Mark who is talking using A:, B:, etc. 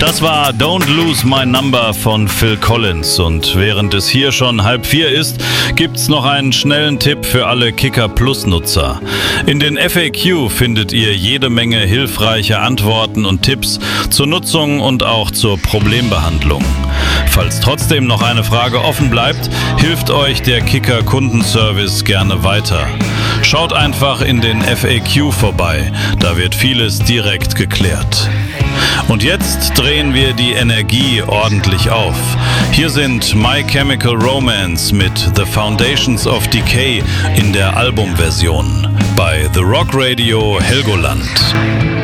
A: Das war Don't Lose My Number von Phil Collins. Und während es hier schon 3:30 ist, gibt's noch einen schnellen Tipp für alle Kicker Plus Nutzer. In den FAQ findet ihr jede Menge hilfreiche Antworten und Tipps zur Nutzung und auch zur Problembehandlung. Falls trotzdem noch eine Frage offen bleibt, hilft euch der Kicker Kundenservice gerne weiter. Schaut einfach in den FAQ vorbei, da wird vieles direkt geklärt. Und jetzt drehen wir die Energie ordentlich auf. Hier sind My Chemical Romance mit The Foundations of Decay in der Albumversion bei The Rock Radio Helgoland.